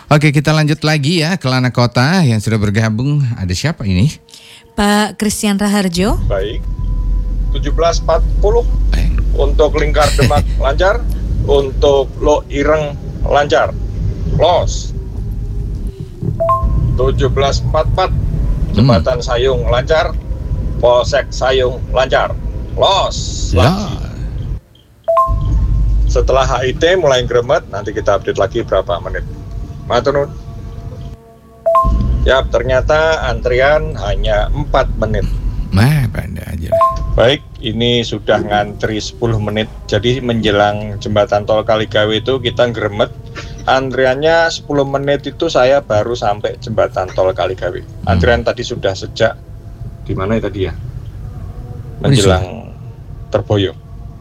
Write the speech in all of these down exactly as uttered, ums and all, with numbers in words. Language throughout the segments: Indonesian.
Oke, kita lanjut lagi ya ke Lana Kota yang sudah bergabung. Ada siapa ini? Pak Christian Raharjo. Baik. tujuh belas empat puluh Eh. untuk Lingkar Demak lancar, untuk Lo Ireng lancar. Los. tujuh belas empat puluh empat Jembatan hmm. Sayung lancar, Polsek Sayung lancar. Los. Ya. Setelah H I T mulai gremet, nanti kita update lagi berapa menit. Matur nuwun. Ya, ternyata antrian hanya empat menit. Mah, pandai aja lah. Baik, ini sudah ngantri sepuluh menit. Jadi menjelang jembatan tol Kaligawe itu kita gremet. Antriannya sepuluh menit itu saya baru sampai jembatan tol Kaligawe. Antrian hmm. tadi sudah sejak di mana ya tadi ya? Menjelang Terboyo.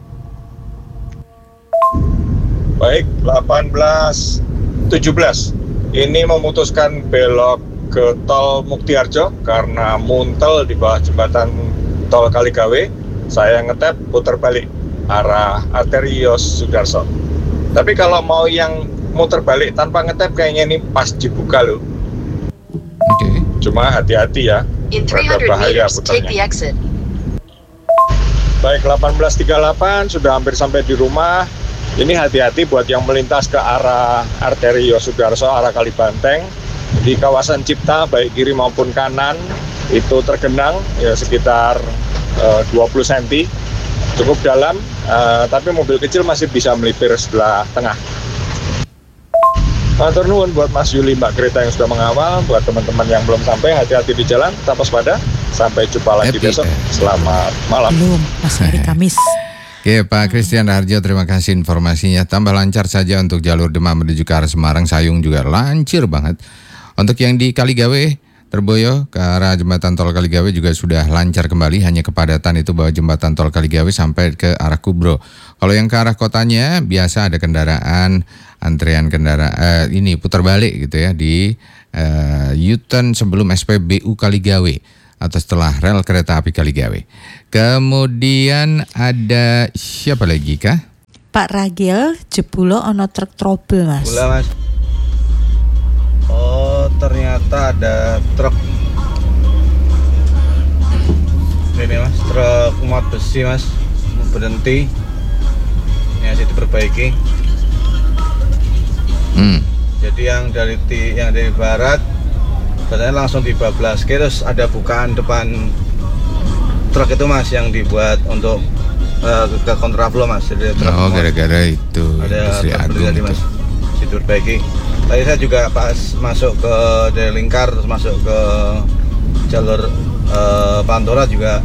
Baik, delapan belas tujuh belas. Ini memutuskan belok ke tol Muktiharjo karena muntel di bawah jembatan tol Kaligawe. Saya ngetep putar balik arah Arterios Sudarso. Tapi kalau mau yang muter balik tanpa ngetep kayaknya ini pas dibuka loh. Oke. Okay. Cuma hati-hati ya. Rada bahaya putarnya. Baik, delapan belas tiga puluh delapan sudah hampir sampai di rumah. Ini hati-hati buat yang melintas ke arah Arterios Sudarso, arah Kalibanteng. Di kawasan Cipta, baik kiri maupun kanan, itu tergenang ya sekitar uh, dua puluh sentimeter. Cukup dalam, uh, tapi mobil kecil masih bisa melipir sebelah tengah. Matur nuwun buat Mas Yuli, Mbak Greta yang sudah mengawal. Buat teman-teman yang belum sampai, hati-hati di jalan, tetap waspada. Sampai jumpa lagi Happy. besok. Selamat malam. Belum, masih hari Kamis. Oke, Pak Christian Raharjo, terima kasih informasinya. Tambah lancar saja untuk jalur Demak menuju ke arah Semarang, Sayung juga lancar banget. Untuk yang di Kaligawe, Terboyo ke arah jembatan tol Kaligawe juga sudah lancar kembali. Hanya kepadatan itu bawah jembatan tol Kaligawe sampai ke arah Kubro. Kalau yang ke arah kotanya biasa ada kendaraan, antrean kendaraan eh, ini putar balik gitu ya di eh, U-turn sebelum S P B U Kaligawe atau setelah rel kereta api Kaligawe. Kemudian ada siapa lagi kah? Pak Ragil, jebulo ono truk trouble mas. Gula mas. Oh ternyata ada truk. Ini mas, truk muat besi mas, berhenti. Ini masih diperbaiki. Hmm. Jadi yang dari yang dari barat katanya langsung dibablas. Terus ada bukaan depan truk itu mas yang dibuat untuk uh, ke kontraflow mas. Jadi oh gara-gara itu ada Industri Agung tadi mas diperbaiki. Tadi saya juga pas masuk ke dari Lingkar terus masuk ke jalur uh, Pantura juga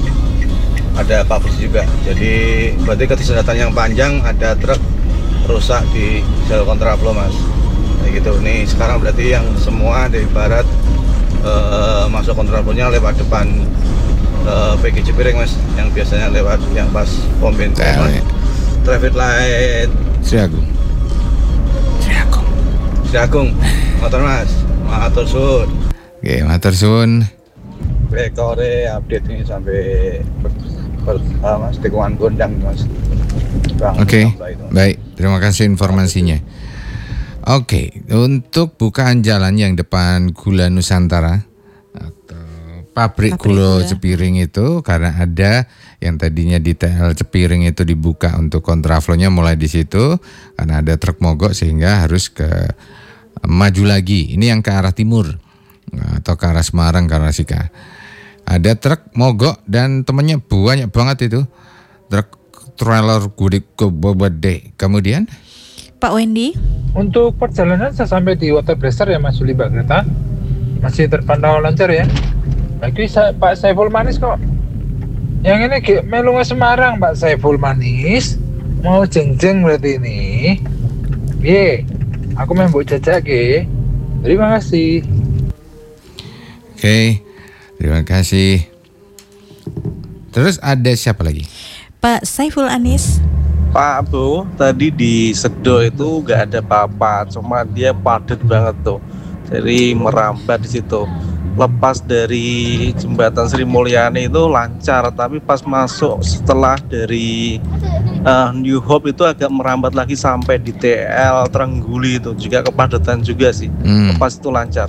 ada Pak Bus juga. Jadi berarti keterlambatan yang panjang, ada truk rusak di jalur kontraflow mas. Kayak gitu. Nih sekarang berarti yang semua dari barat uh, masuk kontraflownya lewat depan uh, P G Cipiring mas, yang biasanya lewat yang pas pom bensin mas. Traffic light Sri Agung. Sri Agung. Sri Agung. Motor mas. Matur suwun. Oke, matur suwun. Rekore update ini sampai ber, ber, uh, mas tikungan gondang mas. Oke, okay, baik. Terima kasih informasinya. Oke, okay, untuk bukaan jalan yang depan Gula Nusantara atau pabrik, pabrik gula Cepiring itu karena ada yang tadinya di T L Cepiring itu dibuka untuk kontraflownya mulai di situ karena ada truk mogok sehingga harus ke maju lagi. Ini yang ke arah timur atau ke arah Semarang, ke arah Sika. Ada truk mogok dan temennya banyak banget itu. Truk trailer gede. Kemudian Pak Wendy, untuk perjalanan saya sampai di Water Blaster ya Mas Juli, Mbak Greta, masih terpantau lancar ya. Lagi saya, Pak Saiful Manis kok. Yang ini melu ke Semarang Pak Saiful Manis, mau jeng-jeng berarti ini. Ye, aku main buat jajak ke. Terima kasih. Oke, okay, terima kasih. Terus ada siapa lagi? Pak Saiful Anis. Pak Bu, tadi di Sedo itu nggak ada apa-apa, cuma dia padat banget tuh, jadi merambat di situ. lepas dari jembatan Sri Mulyani itu lancar, tapi pas masuk setelah dari uh, New Hope itu agak merambat lagi sampai di T L Trengguli itu juga kepadatan juga sih. Hmm. Lepas itu lancar.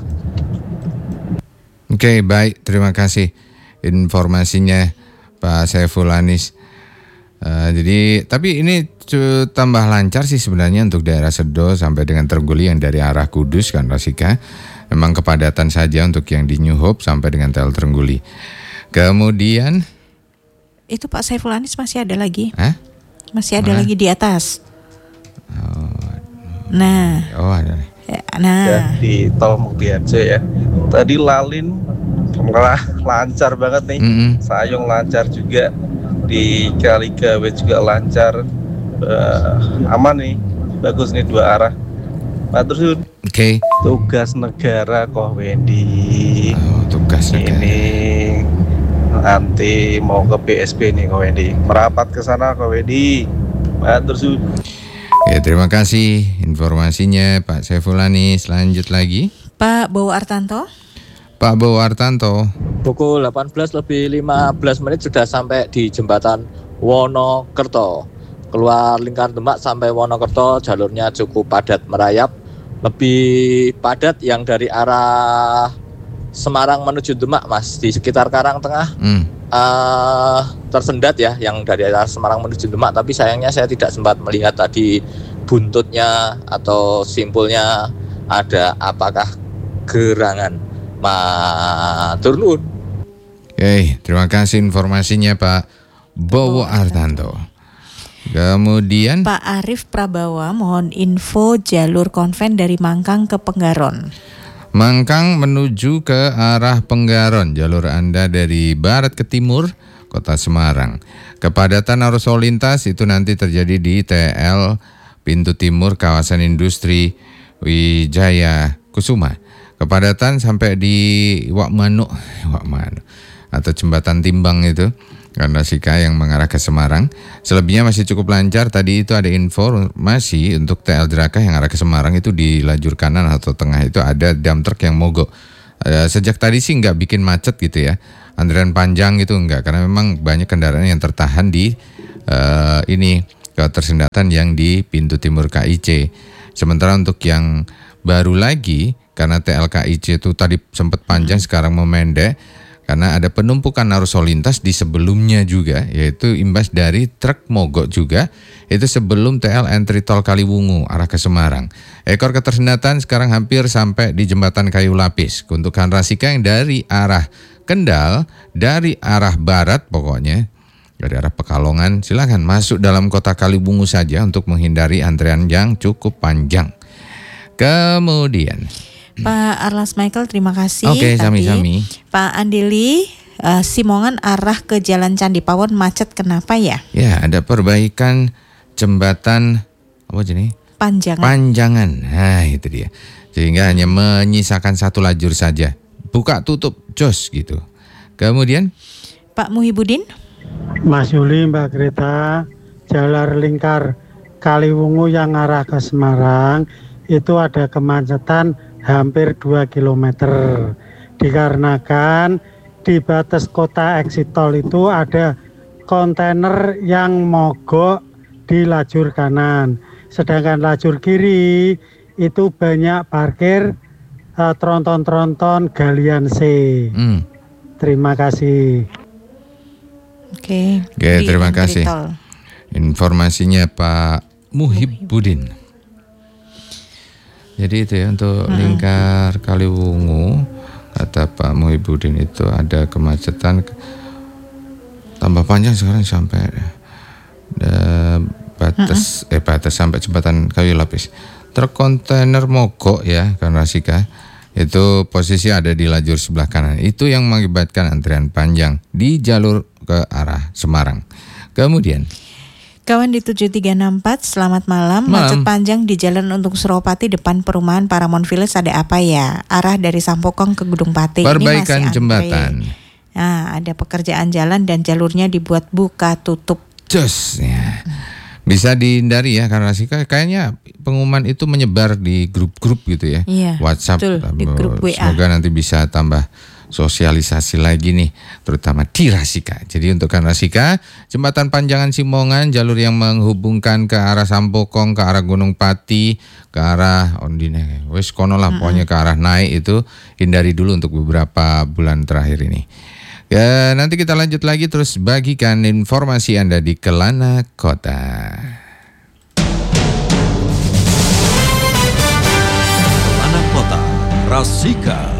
Oke, baik, terima kasih informasinya Pak Saiful Anis. Uh, jadi, tapi ini cu- tambah lancar sih sebenarnya untuk daerah Sedo sampai dengan Trengguli yang dari arah Kudus kan Rasika. Memang kepadatan saja untuk yang di New Hope sampai dengan T L Trengguli. Kemudian Itu Pak Saiful Anis masih ada lagi. Hah? Masih ada Mana? lagi di atas. Oh, Nah, oh ada nih. ya, nah. Ya, di Tol Muktiarjo ya. Tadi Lalin malah lancar banget nih. Mm-mm. Sayong lancar juga, di Kaligawe juga lancar. Uh, aman nih, bagus nih dua arah. Matur suwun. Oke. Tugas negara kok Wendy. Oh, tugas negara. Ini nanti mau ke B S P nih kok Wendy. Merapat ke sana kok Wendy. Matur suwun. Ya, terima kasih informasinya Pak Saiful Anis. Lanjut lagi. Pak Bowo Artanto. Pak Bowo Artanto. Pukul delapan belas lebih lima belas menit sudah sampai di jembatan Wonokerto. Keluar Lingkar Demak sampai Wonokerto jalurnya cukup padat merayap. Lebih padat yang dari arah Semarang menuju Demak, Mas, di sekitar Karangtengah. Hmm. Uh, tersendat ya yang dari arah Semarang menuju Demak, tapi sayangnya saya tidak sempat melihat tadi buntutnya atau simpulnya ada apakah gerangan. Matur nuwun. Oke, terima kasih informasinya Pak Bowo Artanto. Kemudian Pak Arif Prabawa, mohon info jalur konven dari Mangkang ke Penggaron. Mangkang menuju ke arah Penggaron, jalur Anda dari barat ke timur Kota Semarang. Kepadatan arus lalu lintas itu nanti terjadi di T L pintu timur kawasan industri Wijaya Kusuma. Kepadatan sampai di Wakmanu, Wakmanu atau jembatan Timbang itu karena Sika yang mengarah ke Semarang. Selebihnya masih cukup lancar. Tadi itu ada informasi untuk T L Drakah yang arah ke Semarang itu di lajur kanan atau tengah itu ada dump truck yang mogok. Uh, sejak tadi sih nggak bikin macet gitu ya. Antrian panjang itu enggak, karena memang banyak kendaraan yang tertahan di uh, ini ketersendatan yang di pintu timur K I C. Sementara untuk yang baru lagi, karena T L K I C itu tadi sempat panjang sekarang memendek, karena ada penumpukan arus lalu lintas di sebelumnya juga, yaitu imbas dari truk mogok juga, itu sebelum T L entry tol Kaliwungu arah ke Semarang. Ekor ketersendatan sekarang hampir sampai di jembatan Kayu Lapis. Untuk Rasika yang dari arah Kendal, dari arah barat pokoknya, dari arah Pekalongan, silakan masuk dalam kota Kaliwungu saja untuk menghindari antrian yang cukup panjang. Kemudian Pak Arlas Michael, terima kasih. Oke, tadi. sami-sami. Pak Andili, uh, Simongan arah ke Jalan Candi Pawon macet, kenapa ya? Ya, ada perbaikan jembatan apa jenis? Panjangan. Panjangan. Nah, itu dia. Sehingga hanya menyisakan satu lajur saja. Buka tutup jos gitu. Kemudian Pak Muhibudin. Mas Yuli, Mbak Greta, jalur lingkar Kaliwungu yang arah ke Semarang itu ada kemacetan hampir dua kilometer. Dikarenakan di batas kota exit tol itu ada kontainer yang mogok di lajur kanan. Sedangkan lajur kiri itu banyak parkir uh, tronton-tronton galian C. hmm. Terima kasih. Oke. Oke, Di terima entry kasih. tol. Informasinya Pak Muhibudin. Jadi itu ya untuk Hmm. lingkar Kaliwungu, kata Pak Muhibudin itu ada kemacetan tambah panjang sekarang sampai uh, batas hmm. eh batas sampai jembatan Kayu Lapis. Truk kontainer mogok ya kan Rasika. Itu posisi ada di lajur sebelah kanan. Itu yang mengakibatkan antrian panjang di jalur ke arah Semarang. Kemudian Kawan di tujuh tiga enam empat, selamat malam. Malam. Macet panjang di jalan untuk Suropati depan perumahan Paramount Village, ada apa ya? Arah dari Sampokong ke Gedung Pati. perbaikan Ini masih jembatan. antre. Nah, ada pekerjaan jalan dan jalurnya dibuat buka tutup. Jos ya. Bisa dihindari ya karena sih kayaknya pengumuman itu menyebar di grup-grup gitu ya. Iya, WhatsApp. betul, di grup W A. Semoga nanti bisa tambah sosialisasi lagi nih, terutama di Rasika. Jadi untuk kan Rasika, jembatan Panjangan Simongan, jalur yang menghubungkan ke arah Sampokong, ke arah Gunung Pati, ke arah Ondine, wes kono lah, pokoknya ke arah naik itu hindari dulu untuk beberapa bulan terakhir ini. Ya, nanti kita lanjut lagi terus bagikan informasi Anda di Kelana Kota. Rasika.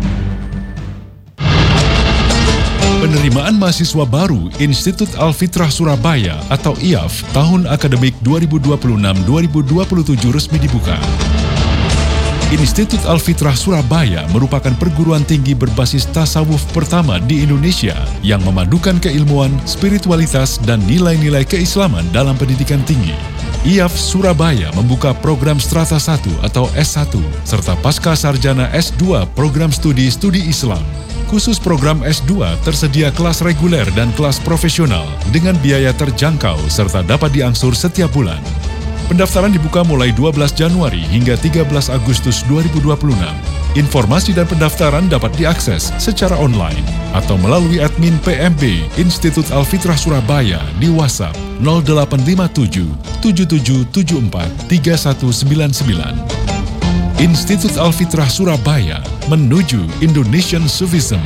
Penerimaan mahasiswa baru Institut Al-Fitrah Surabaya atau I A F tahun akademik dua ribu dua puluh enam dua ribu dua puluh tujuh resmi dibuka. Institut Al-Fitrah Surabaya merupakan perguruan tinggi berbasis tasawuf pertama di Indonesia yang memadukan keilmuan, spiritualitas, dan nilai-nilai keislaman dalam pendidikan tinggi. I A F Surabaya membuka program Strata satu atau S satu serta Pasca Sarjana S dua program studi studi Islam. Khusus program S dua tersedia kelas reguler dan kelas profesional dengan biaya terjangkau serta dapat diangsur setiap bulan. Pendaftaran dibuka mulai dua belas Januari hingga tiga belas Agustus dua ribu dua puluh enam. Informasi dan pendaftaran dapat diakses secara online atau melalui admin P M B Institut Al-Fitrah Surabaya di WhatsApp nol delapan lima tujuh tujuh tujuh tujuh empat tiga satu sembilan sembilan. Institut Al-Fitrah Surabaya menuju Indonesian Sufism.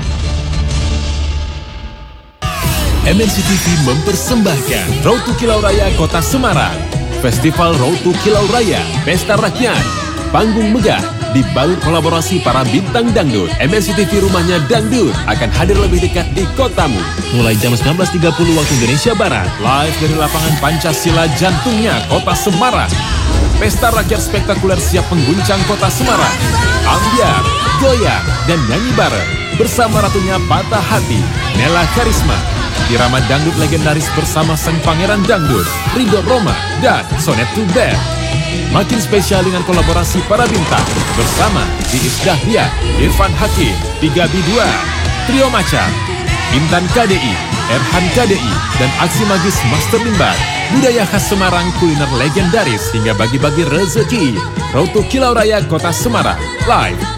M N C T V mempersembahkan Road to Kilau Raya Kota Semarang. Festival Road to Kilau Raya, Pesta Rakyat, panggung megah, dibalut kolaborasi para bintang dangdut. M N C T V Rumahnya Dangdut akan hadir lebih dekat di kotamu. Mulai jam sembilan belas tiga puluh waktu Indonesia Barat, live dari lapangan Pancasila jantungnya Kota Semarang. Pesta Rakyat spektakuler siap mengguncang Kota Semarang. Ambiar, goyang, dan nyanyi bareng bersama ratunya Patah Hati, Nela Karisma. Irama dangdut legendaris bersama sang pangeran dangdut, Ridho Roma, dan Sonet to Band. Makin spesial dengan kolaborasi para bintang bersama Iis Dahlia, Irfan Hakim, tiga B dua, Trio Macan, Intan K D I, Erhan K D I, dan aksi magis Master Limbat. Budaya khas Semarang, kuliner legendaris hingga bagi-bagi rezeki. Road to Kilau Raya Kota Semarang, live